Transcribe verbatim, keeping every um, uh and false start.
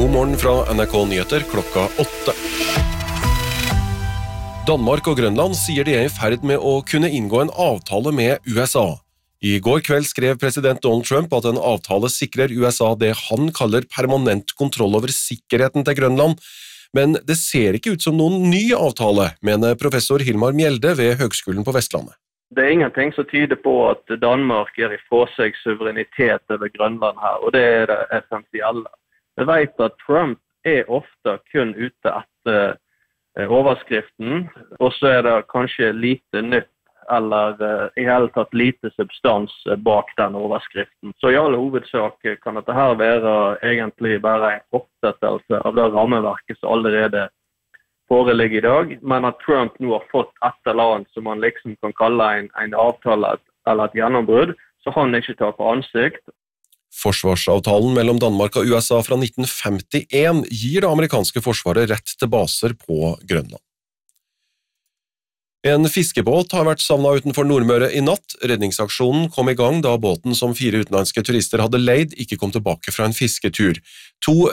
God morgen fra N R K Nyheter klokka åtte. Danmark og Grønland sier de er i ferd med å kunne inngå en avtale med U S A. I går kveld skrev president Donald Trump at en avtale sikrer U S A det han kaller permanent kontroll over sikkerheten til Grønland, men det ser ikke ut som noen ny avtale, mener professor Hilmar Mjelde ved Høgskolen på Vestlandet. Det er ingenting som tyder på at Danmark er ifra seg suverenitet over Grønland her, og det er det essensielle. Jeg vet at Trump er ofte kun ute etter overskriften, og så er det kanskje lite nytt, eller i hele tatt lite substans bak den overskriften. Så i alle hovedsak kan dette her være egentlig bare en fortsettelse av det rammeverket som allerede foreligger i dag, men at Trump nå har fått et eller annet som man liksom kan kalle en, en avtale eller et gjennombrudd, så han ikke tar på ansikt. Forsvarsavtalen mellom Danmark og U S A fra nitten femtien gir det amerikanske forsvaret rett til baser på Grønland. En fiskebåt har vært savnet utenfor Nordmøre i natt. Redningsaksjonen kom i gang da båten som fire utenlandske turister hadde leid ikke kom tilbake fra en fisketur. To